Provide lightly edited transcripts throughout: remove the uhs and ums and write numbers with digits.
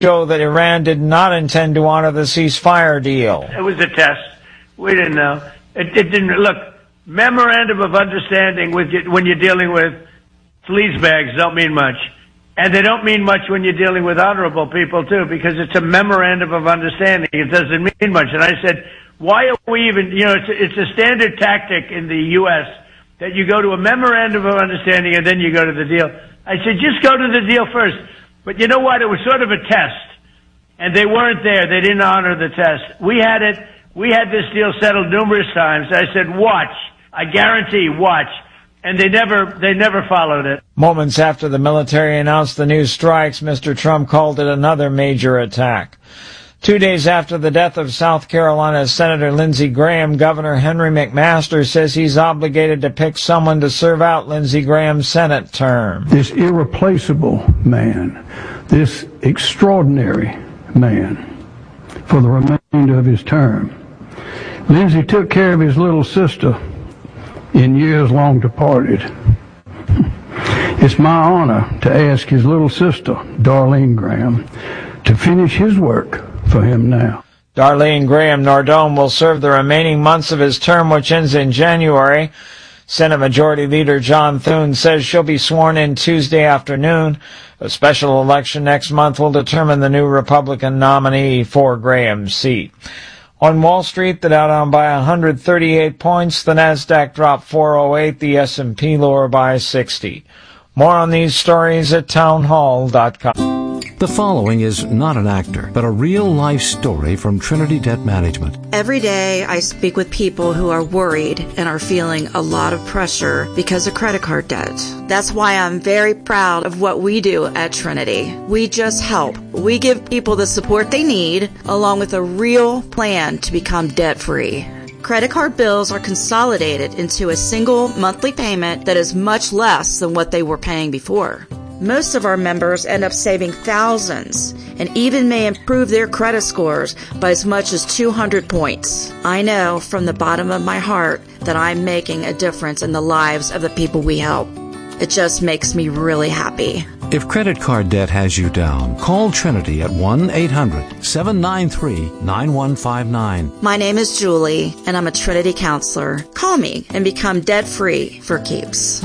show that Iran did not intend to honor the ceasefire deal. It was a test. We didn't know. It didn't look. Memorandum of understanding when you're dealing with sleazebags don't mean much, and they don't mean much when you're dealing with honorable people too, because it's a memorandum of understanding. It doesn't mean much. And I said, why are we even? It's a standard tactic in the U.S. that you go to a memorandum of understanding and then you go to the deal. I said, just go to the deal first. But you know what? It was sort of a test, and they weren't there. They didn't honor the test. We had it. We had this deal settled numerous times. I said, watch. I guarantee, watch. And they never followed it. Moments after the military announced the new strikes, Mr. Trump called it another major attack. 2 days after the death of South Carolina Senator Lindsey Graham, Governor Henry McMaster says he's obligated to pick someone to serve out Lindsey Graham's Senate term. This irreplaceable man, this extraordinary man for the remainder of his term. Lindsey took care of his little sister in years long departed. It's my honor to ask his little sister, Darlene Graham, to finish his work for him now. Darlene Graham Nardone will serve the remaining months of his term, which ends in January. Senate Majority Leader John Thune says she'll be sworn in Tuesday afternoon. A special election next month will determine the new Republican nominee for Graham's seat. On Wall Street, the Dow down by 138 points, the Nasdaq dropped 408, the S&P lower by 60. More on these stories at townhall.com. The following is not an actor, but a real-life story from Trinity Debt Management. Every day I speak with people who are worried and are feeling a lot of pressure because of credit card debt. That's why I'm very proud of what we do at Trinity. We just help. We give people the support they need, along with a real plan to become debt-free. Credit card bills are consolidated into a single monthly payment that is much less than what they were paying before. Most of our members end up saving thousands and even may improve their credit scores by as much as 200 points. I know from the bottom of my heart that I'm making a difference in the lives of the people we help. It just makes me really happy. If credit card debt has you down, call Trinity at 1-800-793-9159. My name is Julie, and I'm a Trinity counselor. Call me and become debt-free for keeps.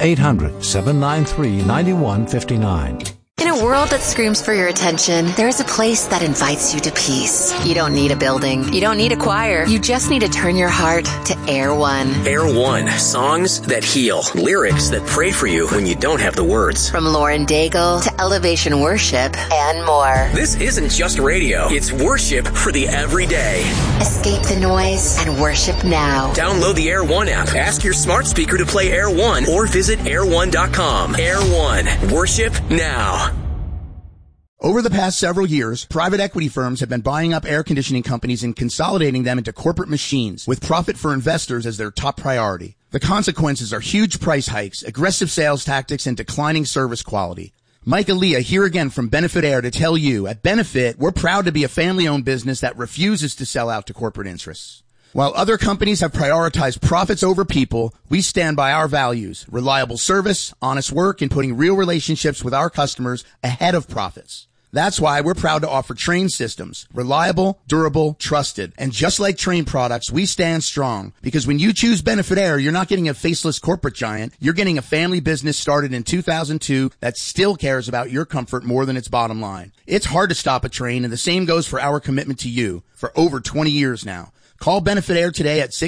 1-800-793-9159. In a world that screams for your attention, there is a place that invites you to peace. You don't need a building. You don't need a choir. You just need to turn your heart to Air One. Air One. Songs that heal. Lyrics that pray for you when you don't have the words. From Lauren Daigle to Elevation Worship and more. This isn't just radio. It's worship for the everyday. Escape the noise and worship now. Download the Air One app. Ask your smart speaker to play Air One or visit air1.com. Air One. Worship now. Over the past several years, private equity firms have been buying up air conditioning companies and consolidating them into corporate machines, with profit for investors as their top priority. The consequences are huge price hikes, aggressive sales tactics, and declining service quality. Mike Aaliyah here again from Benefit Air to tell you, at Benefit, we're proud to be a family-owned business that refuses to sell out to corporate interests. While other companies have prioritized profits over people, we stand by our values: reliable service, honest work, and putting real relationships with our customers ahead of profits. That's why we're proud to offer Trane systems. Reliable, durable, trusted. And just like Trane products, we stand strong. Because when you choose Benefit Air, you're not getting a faceless corporate giant. You're getting a family business started in 2002 that still cares about your comfort more than its bottom line. It's hard to stop a Trane, and the same goes for our commitment to you for over 20 years now. Call Benefit Air today at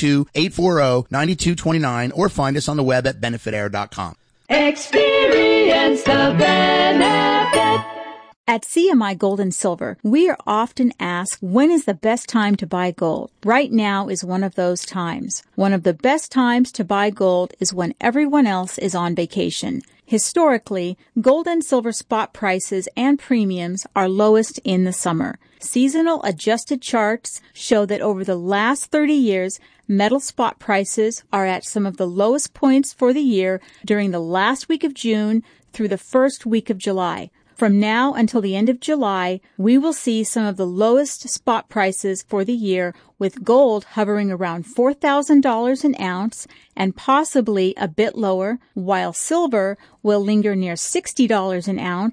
602-840-9229 or find us on the web at benefitair.com. Experience the benefit. At CMI Gold and Silver, we are often asked, when is the best time to buy gold? Right now is one of those times. One of the best times to buy gold is when everyone else is on vacation. Historically, gold and silver spot prices and premiums are lowest in the summer. Seasonal adjusted charts show that over the last 30 years, metal spot prices are at some of the lowest points for the year during the last week of June through the first week of July. From now until the end of July, we will see some of the lowest spot prices for the year, with gold hovering around $4,000 an ounce and possibly a bit lower, while silver will linger near $60 an ounce.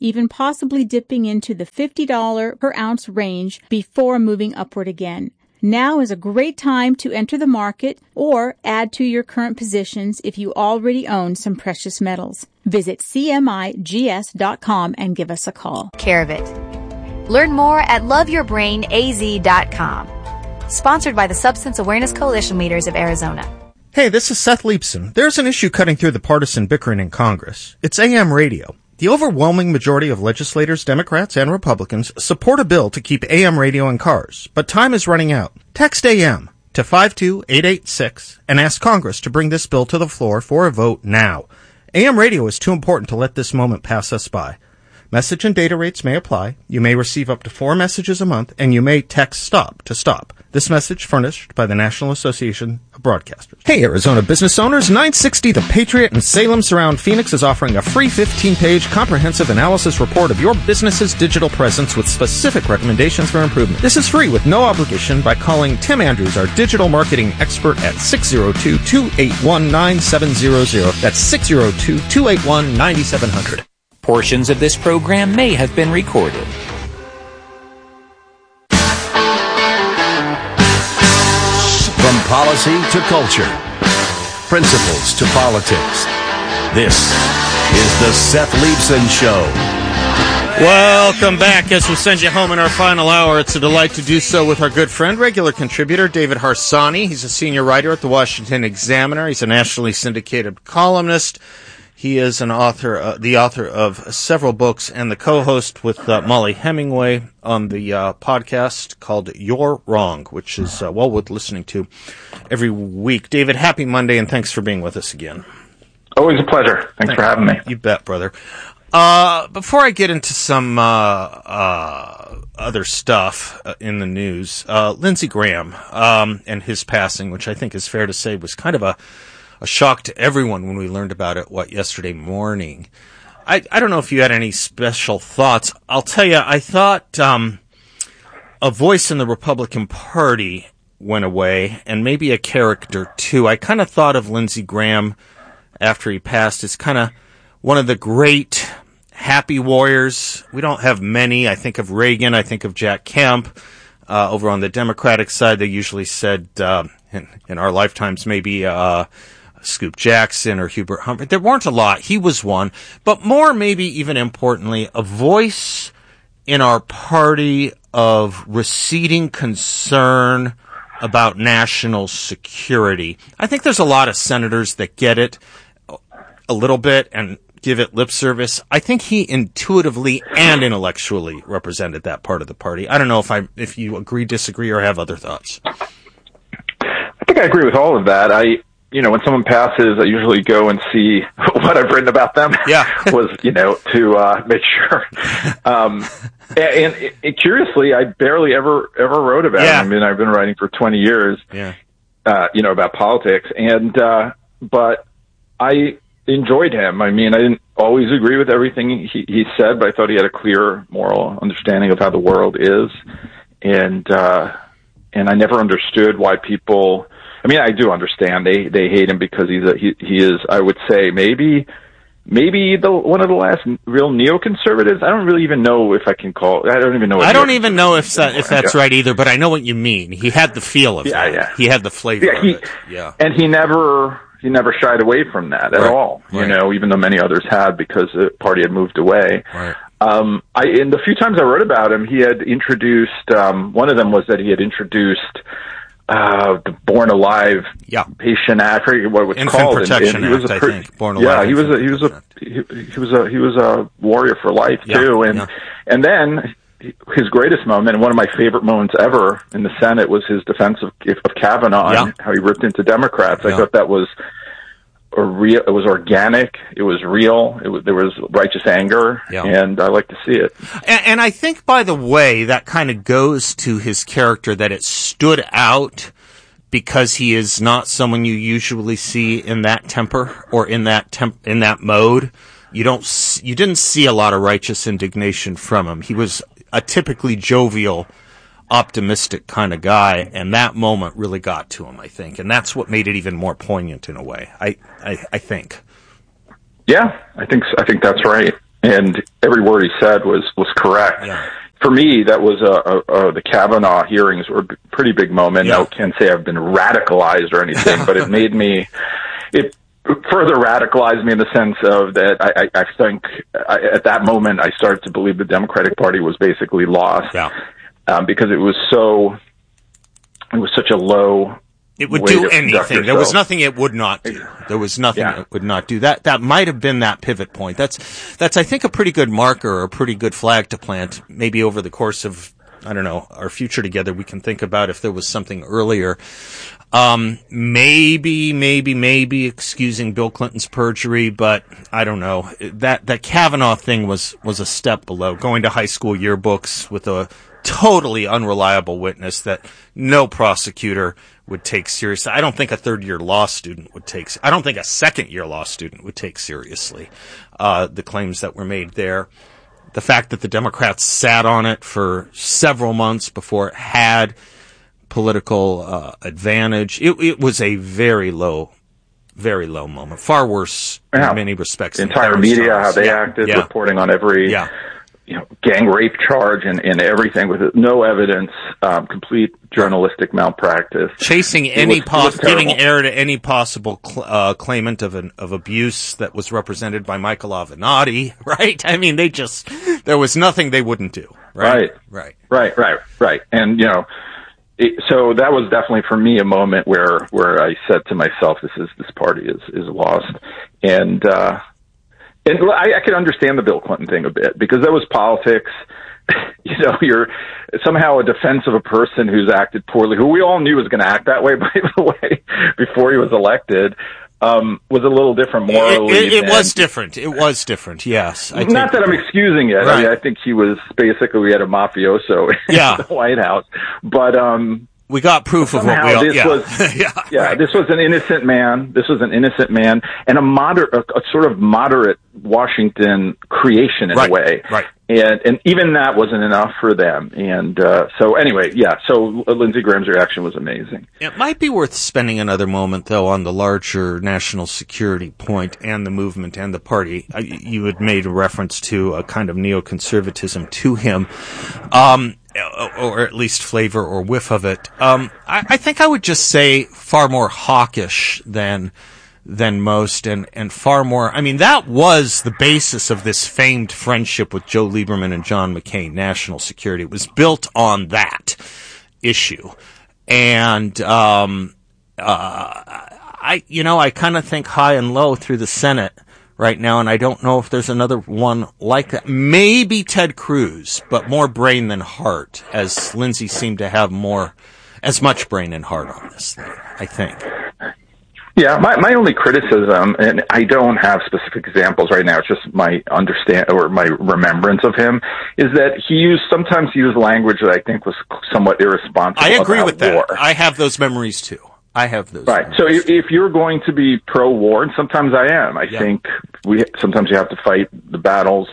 even possibly dipping into the $50 per ounce range before moving upward again. Now is a great time to enter the market or add to your current positions if you already own some precious metals. Visit CMIGS.com and give us a call. Caravit. Learn more at loveyourbrainaz.com. Sponsored by the Substance Awareness Coalition Leaders of Arizona. Hey, this is Seth Leibson. There's an issue cutting through the partisan bickering in Congress. It's AM radio. The overwhelming majority of legislators, Democrats and Republicans, support a bill to keep AM radio in cars, but time is running out. Text AM to 52886 and ask Congress to bring this bill to the floor for a vote now. AM radio is too important to let this moment pass us by. Message and data rates may apply. You may receive up to 4 messages a month, and you may text STOP to stop. This message furnished by the National Association of Broadcasters. Hey, Arizona business owners, 960 The Patriot in Salem Surround Phoenix is offering a free 15-page comprehensive analysis report of your business's digital presence with specific recommendations for improvement. This is free with no obligation by calling Tim Andrews, our digital marketing expert, at 602-281-9700. That's 602-281-9700. Portions of this program may have been recorded. From policy to culture, principles to politics, this is the Seth Leibson Show. Welcome back. As we send you home in our final hour, it's a delight to do so with our good friend, regular contributor, David Harsanyi. He's a senior writer at the Washington Examiner. He's a nationally syndicated columnist. He is an author, the author of several books, and the co-host with Molly Hemingway on the podcast called You're Wrong, which is well worth listening to every week. David, happy Monday, and thanks for being with us again. Always a pleasure. Thanks for having me. You bet, brother. Before I get into some other stuff in the news, Lindsey Graham and his passing, which I think is fair to say was kind of a shock to everyone when we learned about it, yesterday morning. I don't know if you had any special thoughts. I'll tell you, I thought a voice in the Republican Party went away, and maybe a character, too. I kind of thought of Lindsey Graham after he passed as kind of one of the great happy warriors. We don't have many. I think of Reagan. I think of Jack Kemp. Over on the Democratic side, they usually said, in our lifetimes, maybe Scoop Jackson or Hubert Humphrey. There weren't a lot. He was one. But more, maybe even importantly, a voice in our party of receding concern about national security. I think there's a lot of senators that get it a little bit and give it lip service. I think he intuitively and intellectually represented that part of the party. I don't know if you agree, disagree, or have other thoughts. I think I agree with all of that. When someone passes, I usually go and see what I've written about them. Yeah. to make sure. And curiously, I barely ever wrote about him. I mean, I've been writing for 20 years. Yeah. About politics, but I enjoyed him. I mean, I didn't always agree with everything he said, but I thought he had a clear moral understanding of how the world is, and I never understood why people. I mean, I do understand they hate him because he is. I would say maybe one of the last real neoconservatives. I don't really even know if I can call. I don't even know. I don't even know if that's right either. But I know what you mean. He had the feel of that. Yeah. He had the flavor of it. Yeah. And he never shied away from that at all. Right. Even though many others had, because the party had moved away. Right. In the few times I wrote about him, he had introduced. One of them was that he had introduced. The Born Alive Patient Act, I forget what it was called. Protection Act, I think. Born Alive. Yeah, he was a warrior for life too, and then his greatest moment, and one of my favorite moments ever in the Senate, was his defense of Kavanaugh and how he ripped into Democrats. I thought that was it was organic, it was real, there was righteous anger, and I like to see it. And I think, by the way, that kind of goes to his character, that it stood out because he is not someone you usually see in that temper or in that mode. You didn't see a lot of righteous indignation from him. He was a typically jovial, optimistic kind of guy, and that moment really got to him, I think, and that's what made it even more poignant in a way. I think. Yeah, I think that's right. and every word he said was correct. Yeah. For me, that was the Kavanaugh hearings were a pretty big moment. Yeah. I can't say I've been radicalized or anything, but it further radicalized me in the sense of that I think at that moment I started to believe the Democratic Party was basically lost. Yeah. Because it was such a low. It would do anything. There was nothing it would not do. There was nothing it would not do. That might have been that pivot point. That's I think a pretty good marker or a pretty good flag to plant. Maybe over the course of, I don't know, our future together, we can think about if there was something earlier. Maybe excusing Bill Clinton's perjury, but I don't know. That Kavanaugh thing was a step below. Going to high school yearbooks with a totally unreliable witness that no prosecutor would take seriously. I don't think a third-year law student would take. I don't think a second-year law student would take seriously the claims that were made there. The fact that the Democrats sat on it for several months before it had political advantage, it was a very low moment. Far worse in many respects. The entire media, how they acted, reporting on every gang rape charge and everything with no evidence, complete journalistic malpractice, chasing giving air to any possible claimant of abuse that was represented by Michael Avenatti, right? I mean, there was nothing they wouldn't do, right? Right. And so that was definitely for me a moment where I said to myself, this party is lost, and I can understand the Bill Clinton thing a bit because that was politics. You're somehow a defense of a person who's acted poorly, who we all knew was going to act that way, by the way, before he was elected, was a little different morally. It was different. It was different, yes. Not that I'm excusing it. Right. I mean, I think he was basically, we had a mafioso in the White House. But we got proof of what we all... This was an innocent man. This was an innocent man and a sort of moderate Washington creation in a way. Right. And even that wasn't enough for them. And so anyway, so Lindsey Graham's reaction was amazing. It might be worth spending another moment, though, on the larger national security point and the movement and the party. You had made a reference to a kind of neoconservatism to him. Or at least flavor or whiff of it. I think I would just say far more hawkish than most and far more. I mean, that was the basis of this famed friendship with Joe Lieberman and John McCain, national security. It was built on that issue. And, I kind of think high and low through the Senate right now, and I don't know if there's another one like that. Maybe Ted Cruz, but more brain than heart, as Lindsey seemed to have as much brain and heart on this thing, I think. Yeah, my only criticism, and I don't have specific examples right now, it's just my my remembrance of him, is that he sometimes used language that I think was somewhat irresponsible. I agree with that. War. I have those memories too. I have those. Right. So if you're going to be pro-war, and sometimes I am, I think sometimes you have to fight the battles,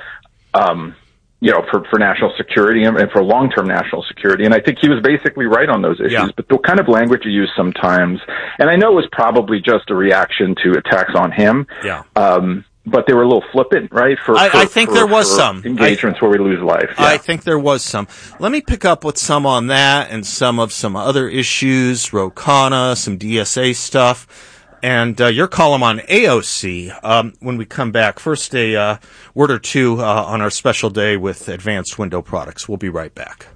for national security and for long-term national security. And I think he was basically right on those issues. Yeah. But the kind of language you use sometimes, and I know it was probably just a reaction to attacks on him. Yeah. But they were a little flippant, right? I think there was some engagements where we lose life. Yeah. I think there was some. Let me pick up with some on that and some other issues, Ro Khanna, some DSA stuff, and your column on AOC when we come back. First, a word or two on our special day with Advanced Window Products. We'll be right back.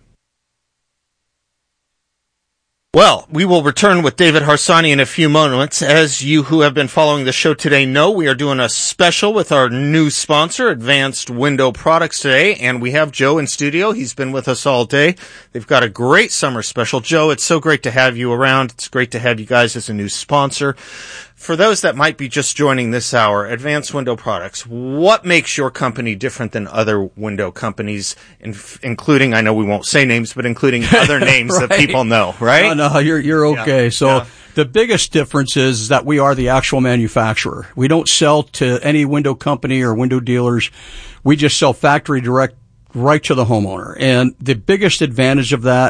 Well, we will return with David Harsanyi in a few moments. As you who have been following the show today know, we are doing a special with our new sponsor, Advanced Window Products, today, and we have Joe in studio. He's been with us all day. They've got a great summer special. Joe, it's so great to have you around. It's great to have you guys as a new sponsor. For those that might be just joining this hour, Advanced Window Products, what makes your company different than other window companies, including, I know we won't say names, but including other names right. that people know, right? No, you're okay. Yeah. So the biggest difference is that we are the actual manufacturer. We don't sell to any window company or window dealers. We just sell factory direct right to the homeowner. And the biggest advantage of that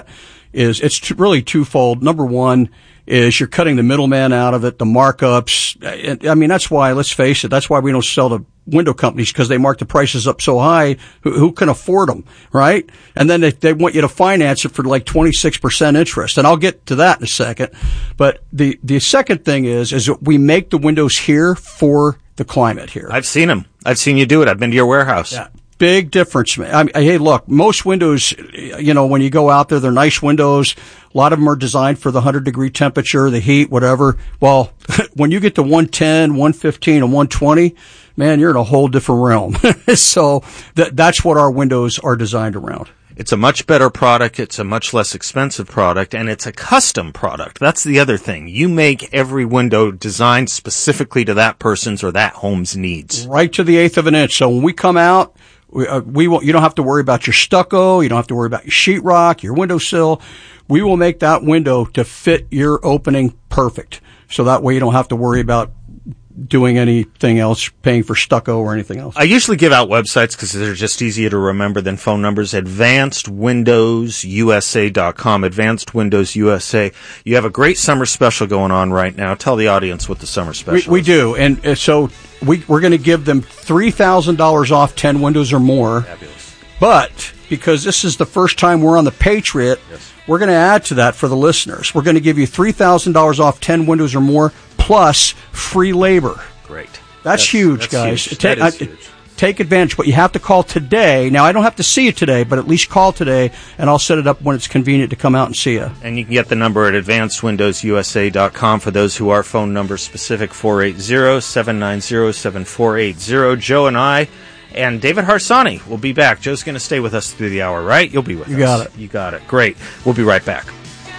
is it's really twofold. Number one is you're cutting the middleman out of it, the markups. I mean, that's why, let's face it, that's why we don't sell to window companies, because they mark the prices up so high. Who can afford them, right? And then they want you to finance it for like 26% interest. And I'll get to that in a second. But the second thing is that we make the windows here for the climate here. I've seen them. I've seen you do it. I've been to your warehouse. Yeah. Big difference. I mean, hey, look, most windows, when you go out there, they're nice windows. A lot of them are designed for the 100-degree temperature, the heat, whatever. Well, when you get to 110, 115, and 120, man, you're in a whole different realm. So that's what our windows are designed around. It's a much better product. It's a much less expensive product, and it's a custom product. That's the other thing. You make every window designed specifically to that person's or that home's needs. Right to the eighth of an inch. So when we come out, we won't, you don't have to worry about your stucco. You don't have to worry about your sheetrock, your windowsill. We will make that window to fit your opening perfect. So that way you don't have to worry about doing anything else, paying for stucco or anything else. I usually give out websites because they're just easier to remember than phone numbers. AdvancedWindowsUSA.com. Advanced Windows USA. You have a great summer special going on right now. Tell the audience what the summer special is. We do. And so we're going to give them $3,000 off 10 windows or more. Fabulous. But because this is the first time we're on the Patriot, yes, we're going to add to that for the listeners. We're going to give you $3,000 off 10 windows or more plus free labor. Great. That's huge, guys. Huge. That is huge. Take advantage, but you have to call today. Now, I don't have to see you today, but at least call today, and I'll set it up when it's convenient to come out and see you. And you can get the number at AdvancedWindowsUSA.com for those who are phone number specific, 480-790-7480. Joe and I and David Harsanyi will be back. Joe's going to stay with us through the hour, right? You'll be with us. You got it. You got it. Great. We'll be right back.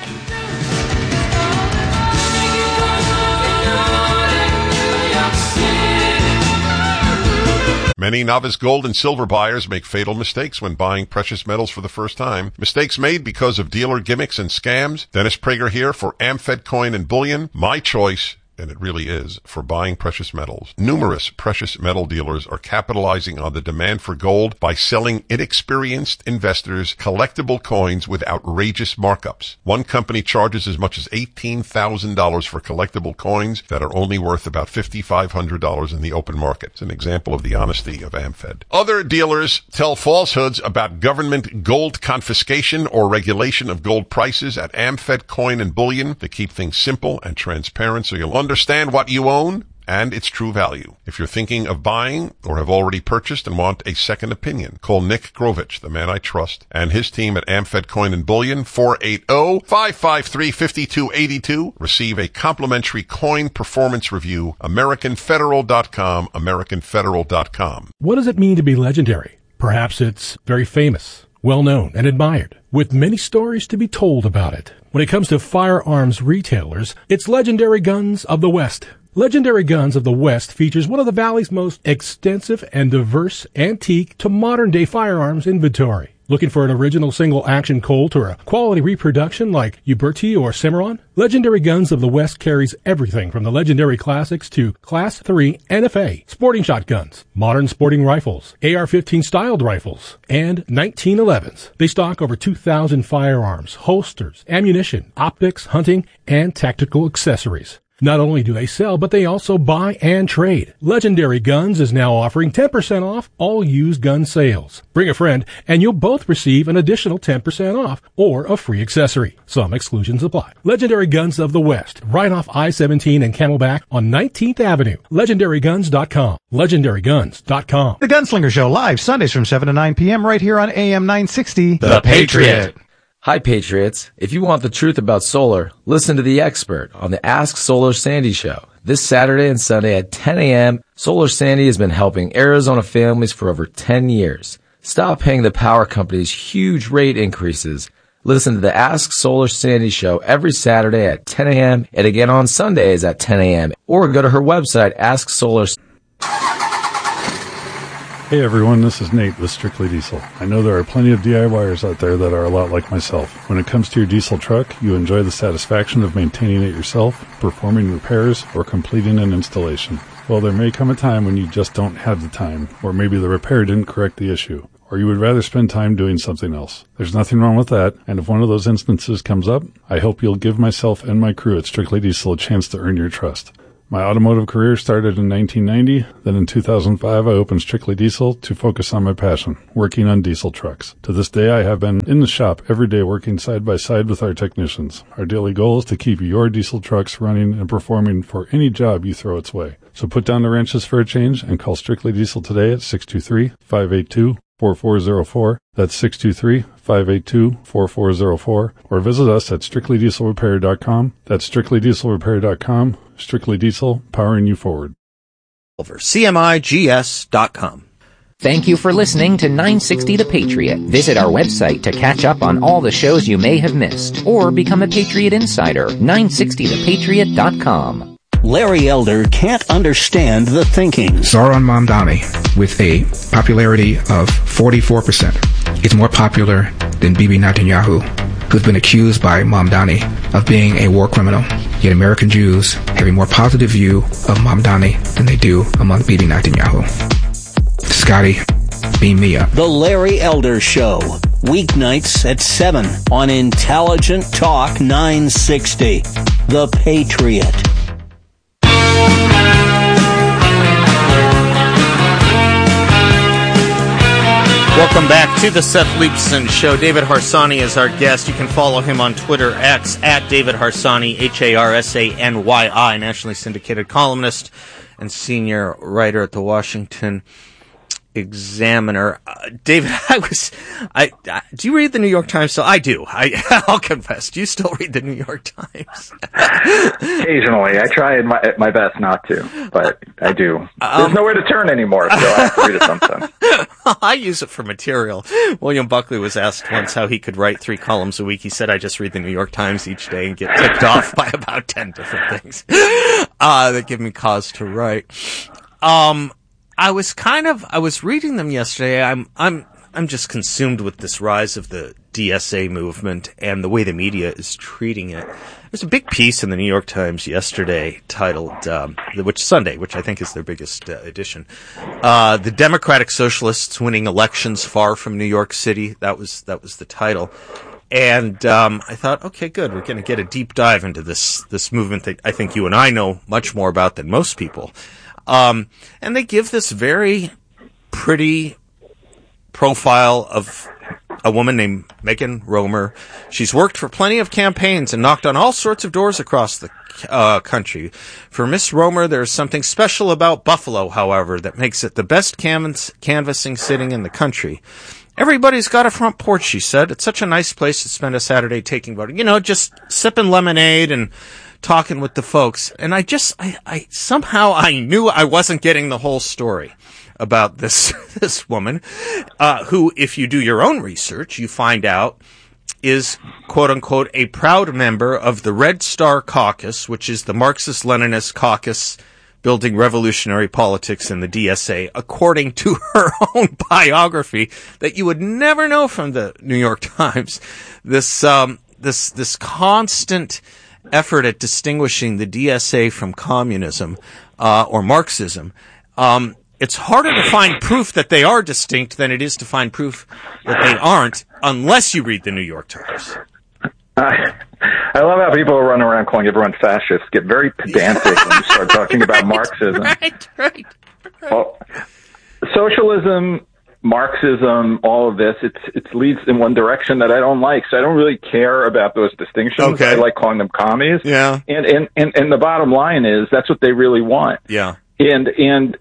Many novice gold and silver buyers make fatal mistakes when buying precious metals for the first time. Mistakes made because of dealer gimmicks and scams. Dennis Prager here for Amfed Coin and Bullion. My choice, and it really is, for buying precious metals. Numerous precious metal dealers are capitalizing on the demand for gold by selling inexperienced investors collectible coins with outrageous markups. One company charges as much as $18,000 for collectible coins that are only worth about $5,500 in the open market. It's an example of the honesty of Amfed. Other dealers tell falsehoods about government gold confiscation or regulation of gold prices at Amfed Coin and Bullion to keep things simple and transparent so you'll understand what you own and its true value. If you're thinking of buying or have already purchased and want a second opinion, call Nick Grovich, the man I trust, and his team at Amfed Coin and Bullion, 480-553-5282. Receive a complimentary coin performance review. AmericanFederal.com, AmericanFederal.com. What does it mean to be legendary? Perhaps it's very famous, well-known, and admired, with many stories to be told about it. When it comes to firearms retailers, it's Legendary Guns of the West. Legendary Guns of the West features one of the Valley's most extensive and diverse antique to modern-day firearms inventory. Looking for an original single-action Colt or a quality reproduction like Uberti or Cimarron? Legendary Guns of the West carries everything from the legendary classics to Class III NFA, sporting shotguns, modern sporting rifles, AR-15 styled rifles, and 1911s. They stock over 2,000 firearms, holsters, ammunition, optics, hunting, and tactical accessories. Not only do they sell, but they also buy and trade. Legendary Guns is now offering 10% off all used gun sales. Bring a friend, and you'll both receive an additional 10% off or a free accessory. Some exclusions apply. Legendary Guns of the West, right off I-17 and Camelback on 19th Avenue. LegendaryGuns.com. LegendaryGuns.com. The Gunslinger Show, live Sundays from 7 to 9 p.m. right here on AM 960. The Patriot. Hi, Patriots. If you want the truth about solar, listen to the expert on the Ask Solar Sandy show. This Saturday and Sunday at 10 a.m., Solar Sandy has been helping Arizona families for over 10 years. Stop paying the power companies huge rate increases. Listen to the Ask Solar Sandy show every Saturday at 10 a.m. and again on Sundays at 10 a.m. Or go to her website, Ask Solar. Hey everyone, this is Nate with Strictly Diesel. I know there are plenty of DIYers out there that are a lot like myself. When it comes to your diesel truck, you enjoy the satisfaction of maintaining it yourself, performing repairs, or completing an installation. Well, there may come a time when you just don't have the time, or maybe the repair didn't correct the issue, or you would rather spend time doing something else. There's nothing wrong with that, and if one of those instances comes up, I hope you'll give myself and my crew at Strictly Diesel a chance to earn your trust. My automotive career started in 1990. Then in 2005, I opened Strictly Diesel to focus on my passion, working on diesel trucks. To this day, I have been in the shop every day working side by side with our technicians. Our daily goal is to keep your diesel trucks running and performing for any job you throw its way. So put down the wrenches for a change and call Strictly Diesel today at 623-582-4404. That's 623-582-4404. Or visit us at strictlydieselrepair.com. That's strictlydieselrepair.com. Strictly Diesel, powering you forward. Over CMIGS.com. Thank you for listening to 960 The Patriot. Visit our website to catch up on all the shows you may have missed, or become a Patriot Insider, 960thepatriot.com. Larry Elder can't understand the thinking. Zohran Mamdani, with a popularity of 44%, is more popular than Bibi Netanyahu, who's been accused by Mamdani of being a war criminal. Yet American Jews have a more positive view of Mamdani than they do among Bibi Netanyahu. Scotty, beam me up. The Larry Elder Show, weeknights at 7 on Intelligent Talk 960. The Patriot. Welcome back to the Seth Leibson Show. David Harsanyi is our guest. You can follow him on Twitter, X, at David Harsanyi, Harsanyi, nationally syndicated columnist and senior writer at the Washington Examiner. David, do you read the New York Times still? I do. I'll confess. Do you still read the New York Times? Occasionally. I try my best not to, but I do. There's nowhere to turn anymore, so I have to read it sometimes. I use it for material. William Buckley was asked once how he could write 3 columns a week. He said, I just read the New York Times each day and get ticked off by about 10 different things that give me cause to write. I was reading them yesterday. I'm just consumed with this rise of the DSA movement and the way the media is treating it. There's a big piece in the New York Times yesterday titled, Sunday, which I think is their biggest edition. The Democratic Socialists winning elections far from New York City. That was the title. And I thought, okay, good. We're going to get a deep dive into this movement that I think you and I know much more about than most people. And they give this very pretty profile of a woman named Megan Romer. She's worked for plenty of campaigns and knocked on all sorts of doors across the country. For Miss Romer, there's something special about Buffalo, however, that makes it the best canvassing city in the country. Everybody's got a front porch, she said. It's such a nice place to spend a Saturday taking voting. Just sipping lemonade and talking with the folks. And I somehow knew I wasn't getting the whole story about this woman, who, if you do your own research, you find out is, quote unquote, a proud member of the Red Star Caucus, which is the Marxist-Leninist caucus building revolutionary politics in the DSA, according to her own biography that you would never know from the New York Times. This constant effort at distinguishing the DSA from communism, or Marxism. It's harder to find proof that they are distinct than it is to find proof that they aren't, unless you read the New York Times. I love how people who run around calling everyone fascists get very pedantic when you start talking about Marxism. Right. Well, socialism, Marxism, all of this, it leads in one direction that I don't like. So I don't really care about those distinctions. Okay. I like calling them commies. Yeah. And the bottom line is that's what they really want. Yeah. And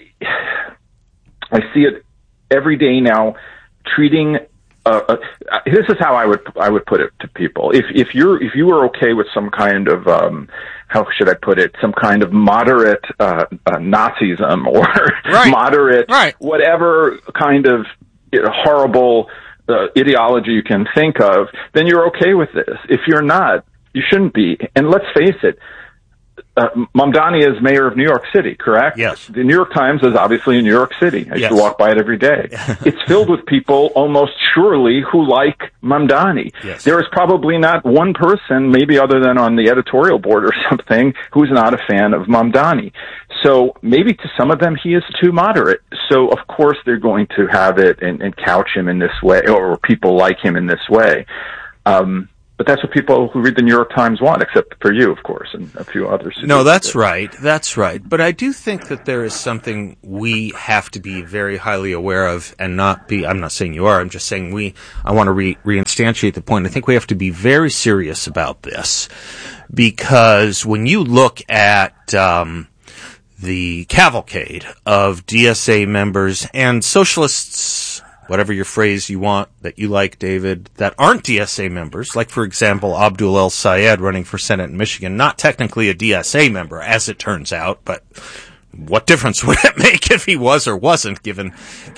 I see it every day now, treating. This is how I would put it to people. If you were okay with some kind of how should I put it? Some kind of moderate Nazism or moderate whatever kind of horrible ideology you can think of, then you're okay with this. If you're not, you shouldn't be. And let's face it. Mamdani is mayor of New York City, correct? Yes. The New York Times is obviously in New York City. I used to walk by it every day. It's filled with people almost surely who like Mamdani. Yes. There is probably not one person, maybe other than on the editorial board or something, who's not a fan of Mamdani. So maybe to some of them he is too moderate. So of course they're going to have it and couch him in this way, or people like him in this way. But that's what people who read the New York Times want, except for you, of course, and a few others. No, that's right. That's right. But I do think that there is something we have to be very highly aware of and not be, I'm not saying you are, I'm just saying I want to reinstantiate the point. I think we have to be very serious about this, because when you look at the cavalcade of DSA members and socialists, whatever your phrase you want that you like, David, that aren't DSA members, like, for example, Abdul El Sayed running for Senate in Michigan, not technically a DSA member, as it turns out, but what difference would it make if he was or wasn't, given